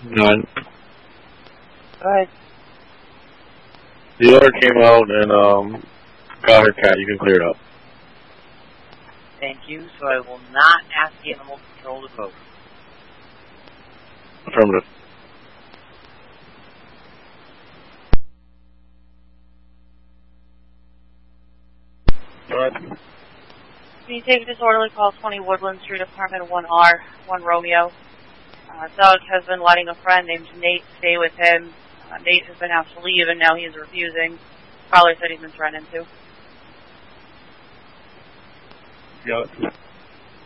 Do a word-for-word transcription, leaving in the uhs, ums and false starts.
None. Alright. The owner came out and um, got her cat. You can clear it up. Thank you. So I will not ask the animal control to vote. Affirmative. Alright. Can you take a disorderly call twenty Woodland Street, apartment one R, one Romeo? Uh, Doug has been letting a friend named Nate stay with him. Uh, Nate has been asked to leave and now he is refusing. Caller said he's been threatened to. Got it.